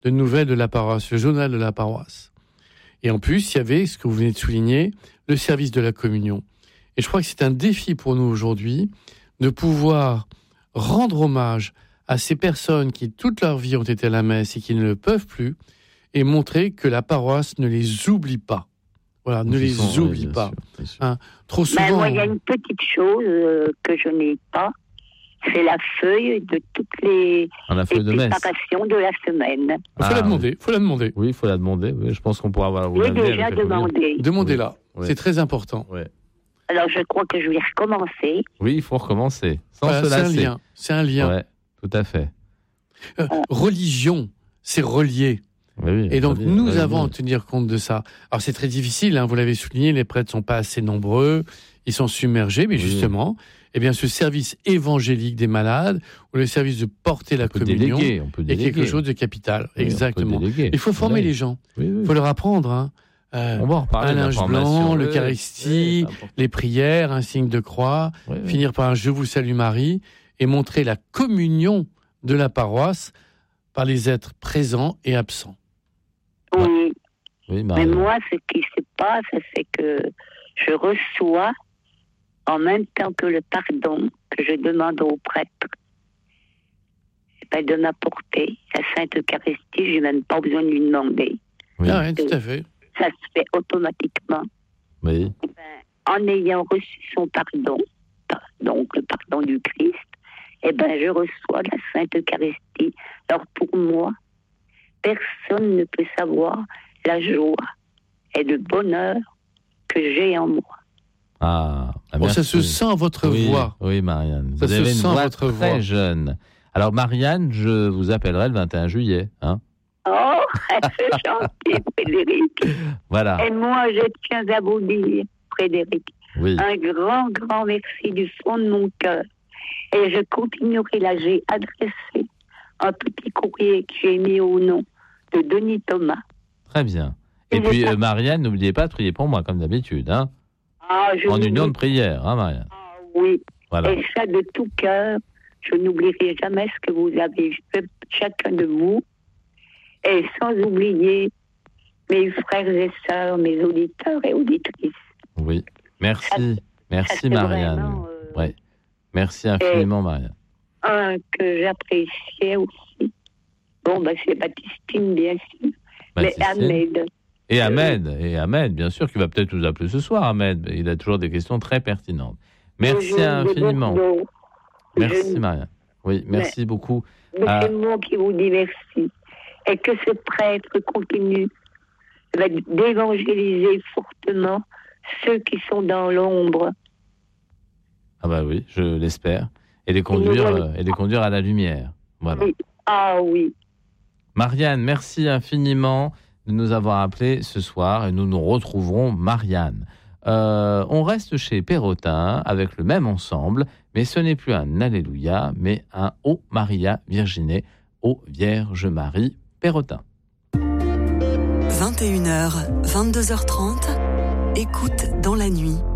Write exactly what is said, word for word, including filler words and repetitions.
de nouvelles de la paroisse, le journal de la paroisse. Et en plus, il y avait, ce que vous venez de souligner, le service de la communion. Et je crois que c'est un défi pour nous aujourd'hui de pouvoir rendre hommage à ces personnes qui, toute leur vie, ont été à la messe et qui ne le peuvent plus, et montrer que la paroisse ne les oublie pas. Voilà, ne les sont, oublie oui, pas. Sûr, bien sûr. Hein, trop souvent. Ben, moi, il y a une petite chose euh, que je n'ai pas, c'est la feuille de toutes les, ah, la feuille les de préparations de la semaine. Il faut ah, la demander. Faut la demander. Oui, il faut la demander. Oui, je pense qu'on pourra avoir. J'ai déjà demandé. Demandez-la. Oui. C'est très important. Oui. Alors, je crois que je vais recommencer. Oui, il faut recommencer. Sans voilà, se lasser. C'est un lien. C'est un lien. Ouais, tout à fait. Euh, religion, c'est relié. Oui, et donc, oui, nous oui, avons oui. à tenir compte de ça. Alors, c'est très difficile, hein, vous l'avez souligné, les prêtres ne sont pas assez nombreux, ils sont submergés, mais oui. justement, eh bien, ce service évangélique des malades, ou le service de porter la on peut communion, déléguer, on peut déléguer. est quelque chose de capital. Oui, exactement. Il faut former oui. les gens. Il oui, oui. faut leur apprendre. Hein. Euh, on va en reparler. Un linge blanc, oui, l'Eucharistie, oui, les prières, un signe de croix, oui, oui. finir par un Je vous salue Marie, et montrer la communion de la paroisse par les êtres présents et absents. Oui. oui mais moi, ce qui se passe, c'est que je reçois en même temps que le pardon que je demande au prêtre, ben, de m'apporter la Sainte Eucharistie, je n'ai même pas besoin de lui demander. Oui, ah oui, tout à fait. Ça se fait automatiquement. Oui. Ben, en ayant reçu son pardon, donc le pardon du Christ, eh ben, je reçois la Sainte Eucharistie. Alors pour moi, personne ne peut savoir la joie et le bonheur que j'ai en moi. Ah, bon, ça se sent à votre oui, voix. Oui, Marianne. Ça vous se avez une sent voix votre très voix. jeune. Alors, Marianne, je vous appellerai le vingt et un juillet. Hein oh, c'est gentil, Frédéric. Voilà. Et moi, je tiens à vous dire, Frédéric, oui. un grand, grand merci du fond de mon cœur. Et je continuerai là, j'ai adressé un petit courrier que j'ai mis au nom de Denis Thomas. Très bien. Et, Et puis, euh, Marianne, n'oubliez pas de prier pour moi, comme d'habitude. Hein ah, je en union de prière, hein, Marianne. Ah, oui. Voilà. Et ça, de tout cœur, je n'oublierai jamais ce que vous avez fait, chacun de vous. Et sans oublier mes frères et sœurs, mes auditeurs et auditrices. Oui. Merci. Ça, Merci, ça Marianne. Vraiment, euh, ouais. Merci infiniment, Marianne. Un que j'appréciais aussi. Bon, ben, c'est Baptistine, bien sûr. Baptistine. Mais Ahmed. Et Ahmed, euh, et Ahmed, bien sûr, qui va peut-être nous appeler ce soir, Ahmed. Il a toujours des questions très pertinentes. Merci infiniment. Merci, Marianne. Oui, merci mais, beaucoup. Mais à... c'est moi qui vous dis merci. Et que ce prêtre continue d'évangéliser fortement ceux qui sont dans l'ombre. Ah bah oui, je l'espère. Et les conduire, euh, et les conduire à la lumière. Voilà. Oui. Ah oui. Marianne, merci infiniment de nous avoir appelés ce soir et nous nous retrouverons, Marianne. Euh, on reste chez Perrotin avec le même ensemble, mais ce n'est plus un Alléluia, mais un Ô Maria Virginée, Ô Vierge Marie, Perrotin. vingt et une heures, vingt-deux heures trente, écoute dans la nuit.